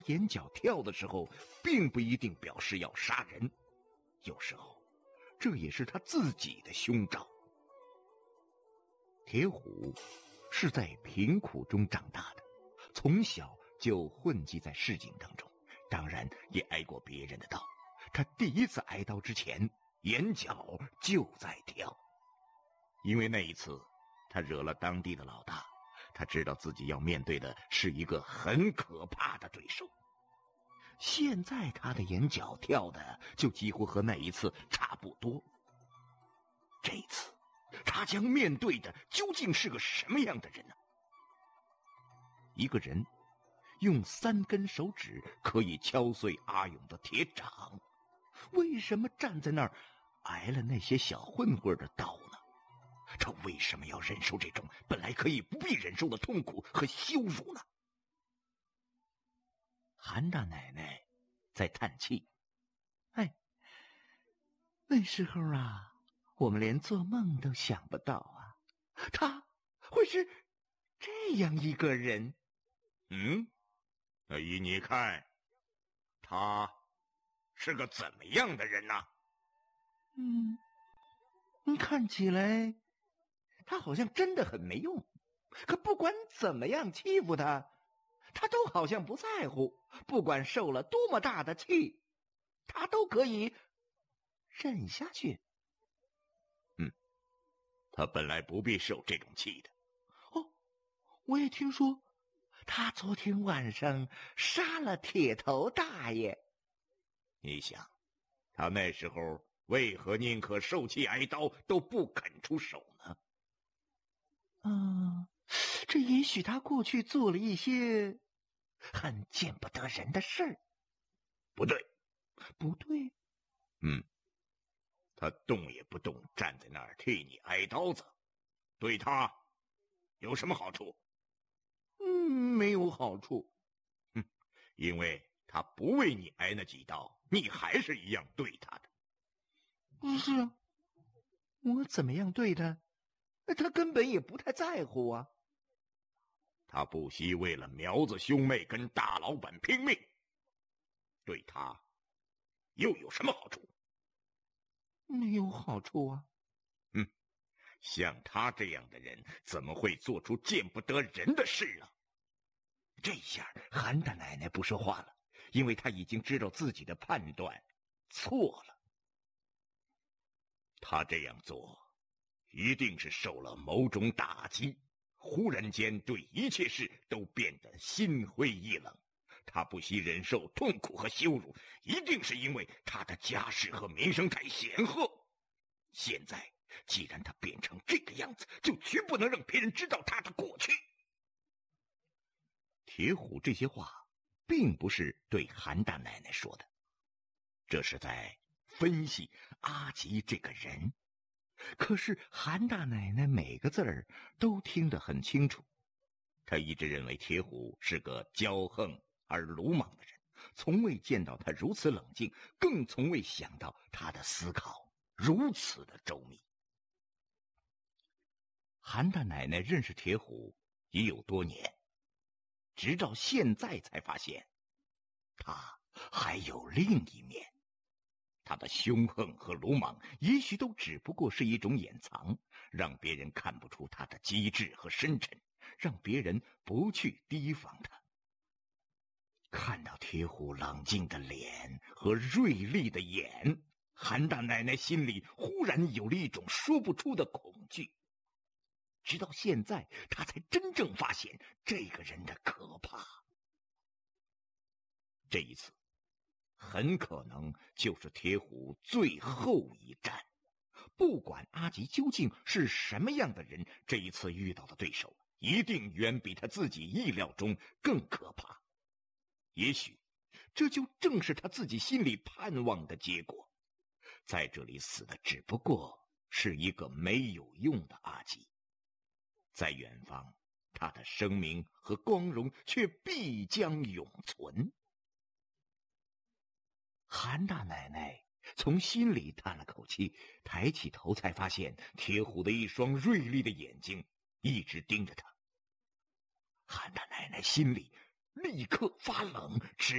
眼角跳的时候，并不一定表示要杀人，有时候这也是他自己的凶兆。铁虎是在贫苦中长大的，从小就混迹在市井当中，当然也挨过别人的刀。他第一次挨刀之前，眼角就在跳，因为那一次他惹了当地的老大，他知道自己要面对的是一个很可怕的对手。现在他的眼角跳的就几乎和那一次差不多。这一次他将面对的究竟是个什么样的人呢？一个人用3根手指可以敲碎阿勇的铁掌，为什么站在那儿挨了那些小混混的刀呢？他为什么要忍受这种本来可以不必忍受的痛苦和羞辱呢？韩大奶奶在叹气：哎，那时候啊，我们连做梦都想不到啊，他会是这样一个人。那依你看，他是个怎么样的人呢？看起来他好像真的很没用，可不管怎么样欺负他，他都好像不在乎，不管受了多么大的气，他都可以忍下去。他本来不必受这种气的。我也听说他昨天晚上杀了铁头大爷。你想，他那时候为何宁可受气挨刀都不肯出手呢？这也许他过去做了一些很见不得人的事。不对。他动也不动，站在那儿替你挨刀子，对他有什么好处？没有好处。因为他不为你挨那几刀，你还是一样对他的。是啊，我怎么样对他，他根本也不太在乎啊。他不惜为了苗子兄妹跟大老板拼命，对他又有什么好处？没有好处啊。像他这样的人怎么会做出见不得人的事呢？这下韩大奶奶不说话了，因为她已经知道自己的判断错了。他这样做一定是受了某种打击，忽然间对一切事都变得心灰意冷。他不惜忍受痛苦和羞辱，一定是因为他的家世和名声太显赫。现在既然他变成这个样子，就绝不能让别人知道他的过去。铁虎这些话并不是对韩大奶奶说的，这是在分析阿吉这个人。可是韩大奶奶每个字儿都听得很清楚。她一直认为铁虎是个骄横而鲁莽的人，从未见到他如此冷静，更从未想到他的思考如此的周密。韩大奶奶认识铁虎已有多年，直到现在才发现他还有另一面。他的凶横和鲁莽也许都只不过是一种掩藏，让别人看不出他的机智和深沉，让别人不去提防他。看到铁虎冷静的脸和锐利的眼，韩大奶奶心里忽然有了一种说不出的恐惧。直到现在，她才真正发现这个人的可怕。这一次很可能就是铁虎最后一战。不管阿吉究竟是什么样的人，这一次遇到的对手一定远比他自己意料中更可怕。也许这就正是他自己心里盼望的结果。在这里死的只不过是一个没有用的阿吉，在远方他的声名和光荣却必将永存。韩大奶奶从心里叹了口气，抬起头才发现铁虎的一双锐利的眼睛一直盯着他。韩大奶奶心里立刻发冷，